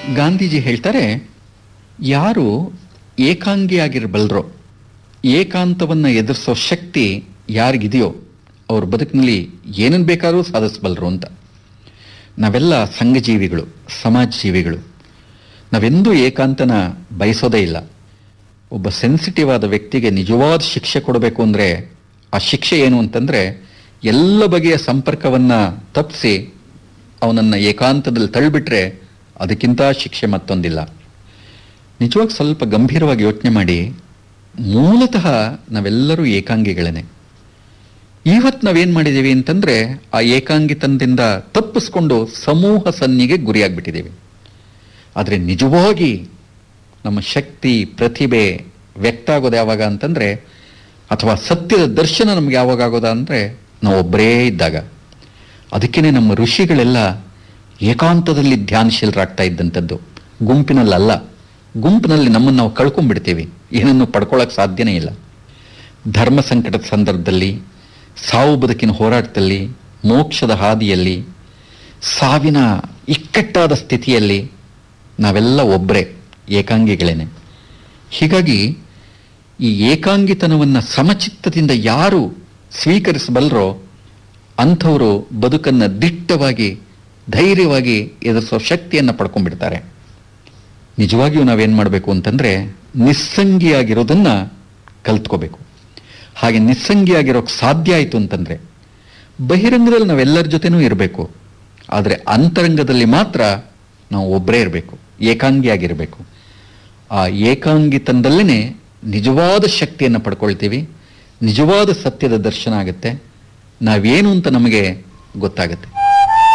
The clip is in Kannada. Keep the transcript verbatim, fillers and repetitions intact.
ಗಾಂಧೀಜಿ ಹೇಳ್ತಾರೆ, ಯಾರು ಏಕಾಂಗಿಯಾಗಿರಬಲ್ಲರೋ, ಏಕಾಂತವನ್ನು ಎದುರಿಸೋ ಶಕ್ತಿ ಯಾರಿಗಿದೆಯೋ ಅವ್ರ ಬದುಕಿನಲ್ಲಿ ಏನನ್ನು ಬೇಕಾದ್ರೂ ಸಾಧಿಸಬಲ್ಲರು ಅಂತ. ನಾವೆಲ್ಲ ಸಂಘಜೀವಿಗಳು, ಸಮಾಜ ಜೀವಿಗಳು. ನಾವೆಂದೂ ಏಕಾಂತನ ಬಯಸೋದೇ ಇಲ್ಲ. ಒಬ್ಬ ಸೆನ್ಸಿಟಿವ್ ಆದ ವ್ಯಕ್ತಿಗೆ ನಿಜವಾದ ಶಿಕ್ಷೆ ಕೊಡಬೇಕು ಅಂದರೆ ಆ ಶಿಕ್ಷೆ ಏನು ಅಂತಂದರೆ, ಎಲ್ಲ ಬಗೆಯ ಸಂಪರ್ಕವನ್ನು ತಪ್ಪಿಸಿ ಅವನನ್ನು ಏಕಾಂತದಲ್ಲಿ ತಳ್ಳಿಬಿಟ್ರೆ ಅದಕ್ಕಿಂತ ಶಿಕ್ಷೆ ಮತ್ತೊಂದಿಲ್ಲ. ನಿಜವಾಗಿ ಸ್ವಲ್ಪ ಗಂಭೀರವಾಗಿ ಯೋಚನೆ ಮಾಡಿ, ಮೂಲತಃ ನಾವೆಲ್ಲರೂ ಏಕಾಂಗಿಗಳೇ. ಇವತ್ತು ನಾವೇನು ಮಾಡಿದ್ದೀವಿ ಅಂತಂದರೆ, ಆ ಏಕಾಂಗಿತನದಿಂದ ತಪ್ಪಿಸ್ಕೊಂಡು ಸಮೂಹ ಸನ್ನಿಗೆ ಗುರಿಯಾಗ್ಬಿಟ್ಟಿದ್ದೀವಿ. ಆದರೆ ನಿಜವಾಗಿ ನಮ್ಮ ಶಕ್ತಿ, ಪ್ರತಿಭೆ ವ್ಯಕ್ತ ಆಗೋದು ಯಾವಾಗ ಅಂತಂದರೆ, ಅಥವಾ ಸತ್ಯದ ದರ್ಶನ ನಮ್ಗೆ ಯಾವಾಗ ಆಗೋದ ಅಂದರೆ, ನಾವು ಒಬ್ಬರೇ ಇದ್ದಾಗ. ಅದಕ್ಕೇ ನಮ್ಮ ಋಷಿಗಳೆಲ್ಲ ಏಕಾಂತದಲ್ಲಿ ಧ್ಯಾನಶೀಲರಾಗ್ತಾ ಇದ್ದಂಥದ್ದು, ಗುಂಪಿನಲ್ಲಲ್ಲ. ಗುಂಪಿನಲ್ಲಿ ನಮ್ಮನ್ನು ನಾವು ಕಳ್ಕೊಂಡ್ಬಿಡ್ತೀವಿ, ಏನನ್ನು ಪಡ್ಕೊಳ್ಳೋಕೆ ಸಾಧ್ಯನೇ ಇಲ್ಲ. ಧರ್ಮ ಸಂಕಟದ ಸಂದರ್ಭದಲ್ಲಿ, ಸಾವು ಬದುಕಿನ ಹೋರಾಟದಲ್ಲಿ, ಮೋಕ್ಷದ ಹಾದಿಯಲ್ಲಿ, ಸಾವಿನ ಇಕ್ಕಟ್ಟಾದ ಸ್ಥಿತಿಯಲ್ಲಿ ನಾವೆಲ್ಲ ಒಬ್ಬರೇ, ಏಕಾಂಗಿಗಳೇನೆ. ಹೀಗಾಗಿ ಈ ಏಕಾಂಗಿತನವನ್ನು ಸಮಚಿತ್ತದಿಂದ ಯಾರು ಸ್ವೀಕರಿಸಬಲ್ಲರೋ ಅಂಥವರು ಬದುಕನ್ನು ದಿಟ್ಟವಾಗಿ, ಧೈರ್ಯವಾಗಿ ಎದುರಿಸೋ ಶಕ್ತಿಯನ್ನು ಪಡ್ಕೊಂಡ್ಬಿಡ್ತಾರೆ. ನಿಜವಾಗಿಯೂ ನಾವೇನು ಮಾಡಬೇಕು ಅಂತಂದರೆ, ನಿಸ್ಸಂಗಿಯಾಗಿರೋದನ್ನು ಕಲ್ತ್ಕೋಬೇಕು. ಹಾಗೆ ನಿಸ್ಸಂಗಿಯಾಗಿರೋಕ್ಕೆ ಸಾಧ್ಯ ಆಯಿತು ಅಂತಂದರೆ, ಬಹಿರಂಗದಲ್ಲಿ ನಾವೆಲ್ಲರ ಜೊತೆನೂ ಇರಬೇಕು, ಆದರೆ ಅಂತರಂಗದಲ್ಲಿ ಮಾತ್ರ ನಾವು ಒಬ್ಬರೇ ಇರಬೇಕು, ಏಕಾಂಗಿಯಾಗಿರಬೇಕು. ಆ ಏಕಾಂಗಿತನದಲ್ಲೇ ನಿಜವಾದ ಶಕ್ತಿಯನ್ನು ಪಡ್ಕೊಳ್ತೀವಿ, ನಿಜವಾದ ಸತ್ಯದ ದರ್ಶನ ಆಗುತ್ತೆ, ನಾವೇನು ಅಂತ ನಮಗೆ ಗೊತ್ತಾಗುತ್ತೆ.